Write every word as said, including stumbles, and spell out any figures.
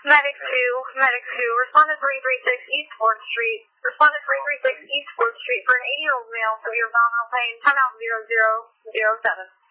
Medic two, Medic two, respond to three three six East fourth Street. Respond to three three six East fourth Street for an eighty-year-old male, severe abdominal pain, timeout zero zero zero seven.